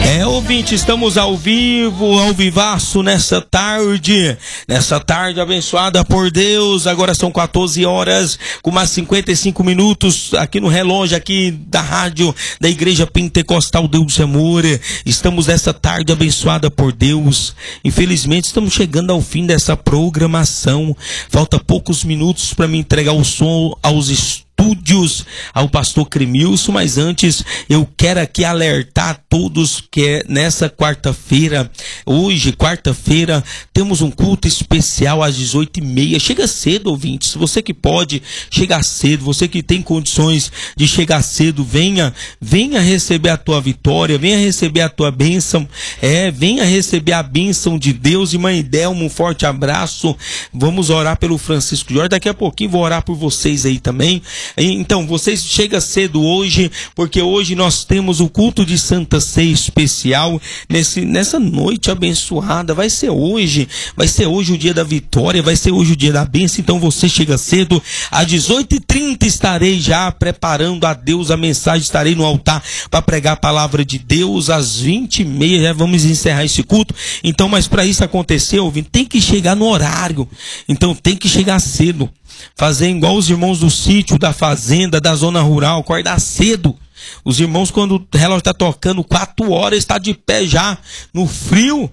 Ouvinte, estamos ao vivo, ao vivaço nessa tarde abençoada por Deus. Agora são 14 horas com mais 55 minutos aqui no relógio aqui da rádio da Igreja Pentecostal Deus de Amor. Estamos nessa tarde abençoada por Deus. Infelizmente estamos chegando ao fim dessa programação. Falta poucos minutos para me entregar o som aos estúdios, ao pastor Cremilson, mas antes eu quero aqui alertar a todos que nessa quarta-feira, hoje, quarta-feira, temos um culto especial às 18h30. Chega cedo, ouvintes, você que pode chegar cedo, você que tem condições de chegar cedo, venha receber a tua vitória, venha receber a tua bênção, venha receber a bênção de Deus. E mãe Delma, um forte abraço. Vamos orar pelo Francisco Jorge, daqui a pouquinho vou orar por vocês aí também. Então, vocês chegam cedo hoje, porque hoje nós temos o culto de Santa Ceia especial, nessa noite abençoada. Vai ser hoje o dia da vitória, vai ser hoje o dia da bênção. Então você chega cedo, às 18h30 estarei já preparando a Deus a mensagem, estarei no altar para pregar a palavra de Deus. Às 20h30 já vamos encerrar esse culto. Então, mas para isso acontecer, ouvinte, tem que chegar no horário, então tem que chegar cedo. Fazer igual os irmãos do sítio, da fazenda, da zona rural, acordar cedo. Os irmãos, quando o relógio está tocando 4 horas, está de pé já, no frio,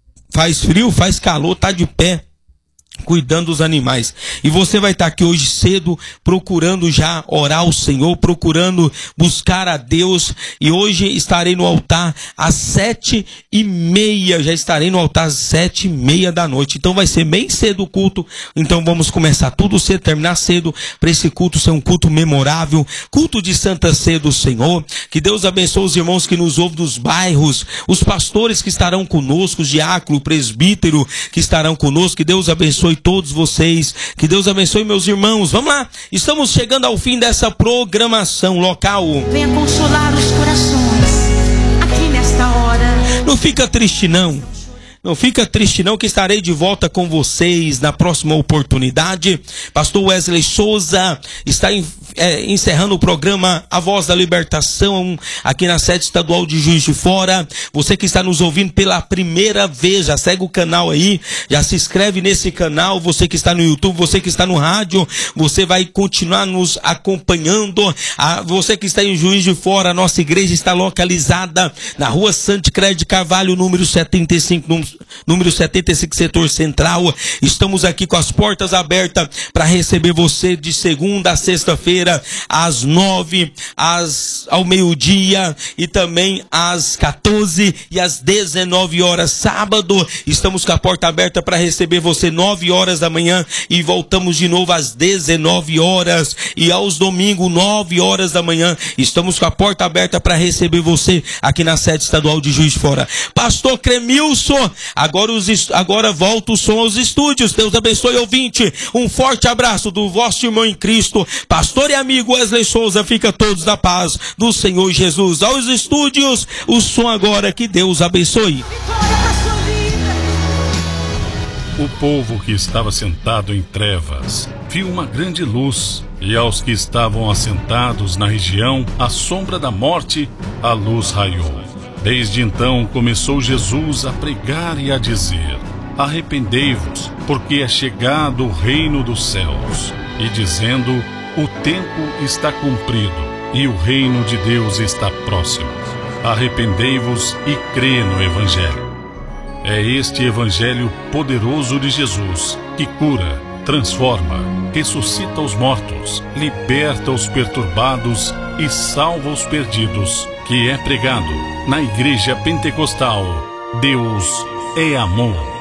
faz calor, está de pé, cuidando dos animais. E você vai estar aqui hoje cedo, procurando já orar ao Senhor, procurando buscar a Deus. E hoje estarei no altar às 7h30, já estarei no altar às 7h30 da noite. Então vai ser bem cedo o culto. Então vamos começar tudo cedo, terminar cedo, para esse culto ser um culto memorável, culto de Santa Ceia do Senhor. Que Deus abençoe os irmãos que nos ouvem dos bairros, os pastores que estarão conosco, os diáconos, o presbítero que estarão conosco. Que Deus abençoe todos vocês, que Deus abençoe meus irmãos. Vamos lá, estamos chegando ao fim dessa programação local. Venha consolar os corações aqui nesta hora. Não fica triste não, que estarei de volta com vocês na próxima oportunidade. Pastor Wesley Souza está encerrando o programa A Voz da Libertação aqui na sede estadual de Juiz de Fora. Você que está nos ouvindo pela primeira vez, já segue o canal aí, já se inscreve nesse canal. Você que está no YouTube, você que está no rádio, você vai continuar nos acompanhando. Você que está em Juiz de Fora, a nossa igreja está localizada na Rua Sante Crédito de Carvalho, número 75, setor central. Estamos aqui com as portas abertas para receber você de segunda a sexta-feira, às 9, ao meio-dia e também às 14 e às 19 horas. Sábado, estamos com a porta aberta para receber você 9 horas da manhã e voltamos de novo às 19 horas. E aos domingos, 9 horas da manhã, estamos com a porta aberta para receber você aqui na sede estadual de Juiz de Fora. Pastor Cremilson, agora volta o som aos estúdios. Deus abençoe, ouvinte. Um forte abraço do vosso irmão em Cristo, pastor e amigo Wesley Souza. Fica todos na paz do Senhor Jesus. Aos estúdios, o som agora. Que Deus abençoe. O povo que estava sentado em trevas viu uma grande luz, e aos que estavam assentados na região à sombra da morte, a luz raiou. Desde então começou Jesus a pregar e a dizer: arrependei-vos, porque é chegado o reino dos céus. E dizendo: o tempo está cumprido e o reino de Deus está próximo. Arrependei-vos e crê no Evangelho. É este Evangelho poderoso de Jesus que cura, transforma, ressuscita os mortos, liberta os perturbados e salva os perdidos, que é pregado na Igreja Pentecostal. Deus é amor.